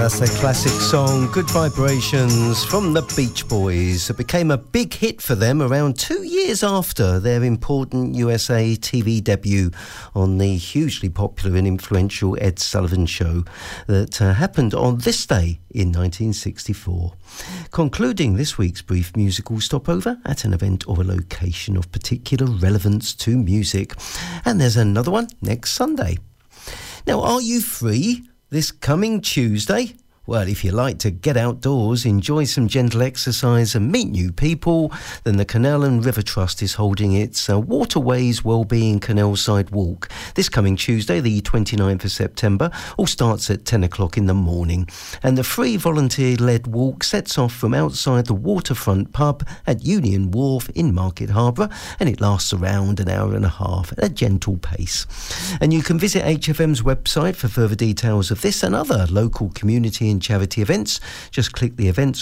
That's a classic song, Good Vibrations, from the Beach Boys. It became a big hit for them around 2 years after their important USA TV debut on the hugely popular and influential Ed Sullivan Show that happened on this day in 1964. Concluding this week's brief musical stopover at an event or a location of particular relevance to music. And there's another one next Sunday. Now, are you free this coming Tuesday? Well, if you like to get outdoors, enjoy some gentle exercise and meet new people, then the Canal and River Trust is holding its Waterways Wellbeing Canalside Walk this coming Tuesday, the 29th of September. All starts at 10 o'clock in the morning. And the free volunteer-led walk sets off from outside the Waterfront pub at Union Wharf in Market Harborough, and it lasts around an hour and a half at a gentle pace. And you can visit HFM's website for further details of this and other local community and charity events. Just click the events